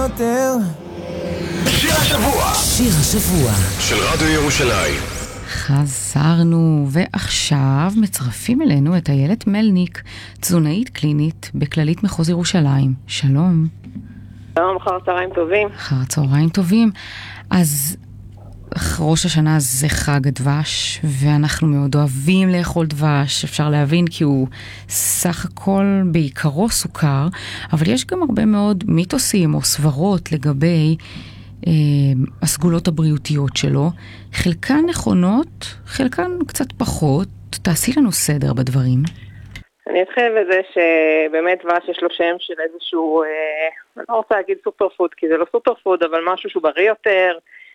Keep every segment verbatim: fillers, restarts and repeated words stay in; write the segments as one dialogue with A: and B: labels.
A: שיר השבוע
B: שיר השבוע
A: של רדיו ירושלים.
C: חזרנו, ועכשיו מצרפים אלינו את איילת מלניק, תזונאית קלינית בכללית מחוז ירושלים. שלום.
D: שלום, אחר צהריים טובים.
C: אחר צהריים טובים. אז ראש השנה זה חג הדבש, ואנחנו מאוד אוהבים לאכול דבש. אפשר להבין כי הוא סך הכל בעיקרו סוכר, אבל יש גם הרבה מאוד מיתוסים או סברות לגבי אה, הסגולות הבריאותיות שלו. חלקן נכונות, חלקן קצת פחות. תעשי לנו סדר בדברים.
D: אני אתחיל בזה שבאמת דבש יש לו שם של איזשהו, אה, אני לא רוצה להגיד סופר פוד, כי זה לא סופר פוד, אבל משהו שהוא בריא יותר,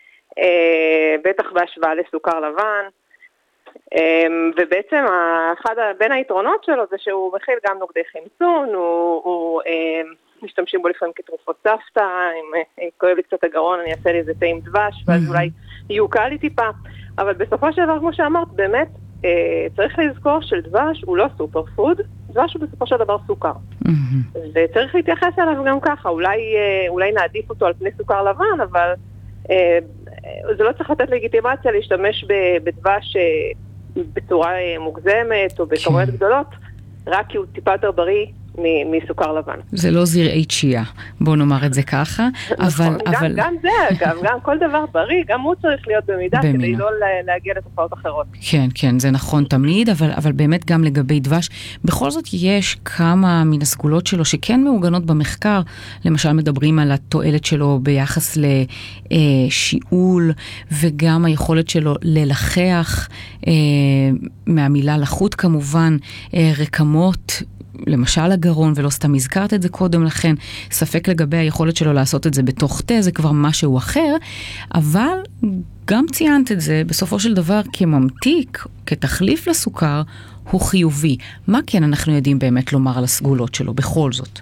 D: Uh, בטח בהשוואה לסוכר לבן, um, ובעצם אחד בין היתרונות שלו זה שהוא מכיל גם נוגדי חמצון, הוא, הוא uh, משתמשים בו לפעמים כתרופות סבתא, אם uh, כואב לי קצת הגרון אני אעשה לי איזה תה עם דבש, ואז mm-hmm. אולי יוקל לי טיפה, אבל בסופו של דבר כמו שאמרת, באמת uh, צריך לזכור של דבש הוא לא סופר פוד, דבש הוא בסופו של דבר סוכר, mm-hmm. וצריך להתייחס אליו גם ככה, אולי, uh, אולי נעדיף אותו על פני סוכר לבן, אבל uh, זה לא צריך לתת לגיטימציה להשתמש בדבש בצורה מוגזמת או בכמויות גדולות, רק כי הוא טיפה יותר בריא מסוכר לבן.
C: זה לא זרעי צ'יה, בוא נאמר את זה ככה.
D: גם זה, גם כל דבר בריא, גם הוא צריך להיות במידה כדי לא להגיע לתופעות אחרות.
C: כן, כן, זה נכון תמיד, אבל באמת גם לגבי דבש, בכל זאת יש כמה מן הסגולות שלו שכן מעוגנות במחקר, למשל מדברים על התועלת שלו ביחס לשיעול, וגם היכולת שלו ללחח, מהמילה לחות כמובן, רקמות, למשל הגרון, ולא סתם הזכרת את זה קודם לכן, ספק לגבי היכולת שלו לעשות את זה בתוך תה, זה כבר משהו אחר, אבל גם ציינת את זה, בסופו של דבר כממתיק, כתחליף לסוכר, הוא חיובי. מה כן אנחנו יודעים באמת לומר על הסגולות שלו, בכל זאת?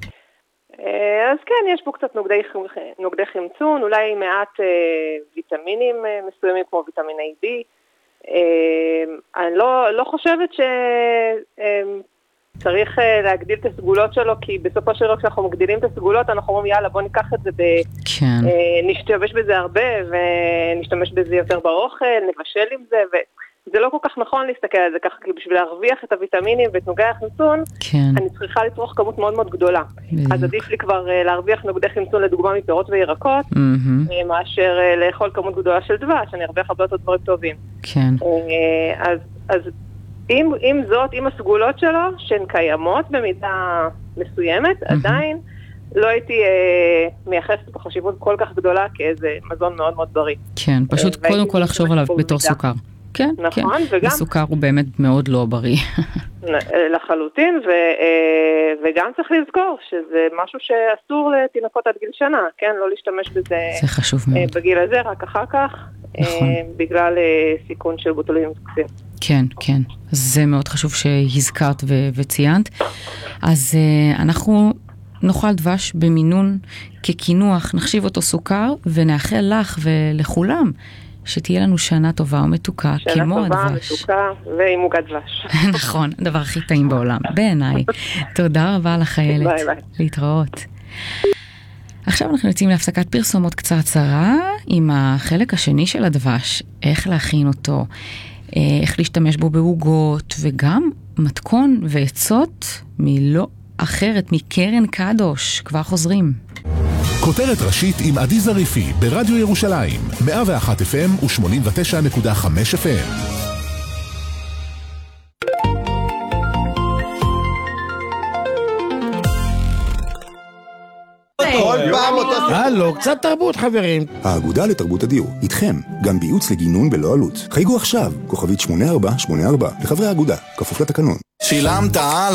D: אז כן, יש פה קצת נוגדי, נוגדי חמצון, אולי מעט אה, ויטמינים אה, מסוימים כמו ויטמין A, D. אה, אני לא, לא חושבת ש... אה, צריך להגדיל את הסגולות שלו, כי בסופו של דבר כשאנחנו מגדילים את הסגולות, אנחנו אומרים, יאללה, בוא ניקח את זה, ב...
C: כן.
D: נשתמש בזה הרבה, ונשתמש בזה יותר באוכל, נבשל עם זה, וזה לא כל כך נכון להסתכל על זה ככה, כי בשביל להרוויח את הוויטמינים ואת נוגדי החמצון,
C: כן.
D: אני צריכה לצרוך כמות מאוד מאוד גדולה. בדיוק. אז עדיף לי כבר להרוויח נוגדי חמצון, לדוגמה מפירות וירקות, mm-hmm. מאשר לאכול כמות גדולה של דבש, אני ארוויח הרבה יותר דברים טובים.
C: כן.
D: אז, אז עם, עם זאת, עם הסגולות שלו, שהן קיימות במידה מסוימת, mm-hmm. עדיין לא הייתי אה, מייחסת בחשיבות כל כך גדולה כאיזה מזון מאוד מאוד בריא.
C: כן, פשוט אה, קודם כל לחשוב עליו בתור מידה. סוכר. כן,
D: נכון,
C: כן.
D: וגם...
C: הסוכר הוא באמת מאוד לא בריא.
D: לחלוטין, ו, אה, וגם צריך לזכור שזה משהו שאסור לתינוקות עד גיל שנה, כן? לא להשתמש בזה
C: זה חשוב מאוד.
D: אה, בגיל הזה, רק אחר כך, נכון. אה, בגלל אה, סיכון של בוטולים ומתוקפים.
C: כן, כן. זה מאוד חשוב שהזכרת ו- וציינת. אז uh, אנחנו נאכל דבש במינון ככינוח, נחשיב אותו סוכר, ונאחל לך ולכולם שתהיה לנו שנה טובה ומתוקה, כמו הדבש.
D: שנה טובה, מתוקה ועם עוגת דבש.
C: נכון, הדבר הכי טעים בעולם, בעיניי. תודה רבה לך, איילת.
D: ביי ביי.
C: להתראות. עכשיו אנחנו יוצאים להפסקת פרסומות קצרצרה עם החלק השני של הדבש, איך להכין אותו, איך להשתמש בו בעוגות, וגם מתכון ועצות מלא אחרת, מקרן קדוש. כבר חוזרים.
E: כותרת ראשית עם עדי זריפי ברדיו ירושלים, מאה ואחת אף אם ו-שמונים ותשע נקודה חמש אף אם.
F: כל פעם אותו... הלו, קצת תרבות חברים.
G: האגודה לתרבות הדיור, איתכם, גם בייעוץ לגינון בלא עלות. חייגו עכשיו, כוכבית שמונה ארבע שמונה ארבע, לחברי האגודה, כפוף לתקנון.
F: שילמת על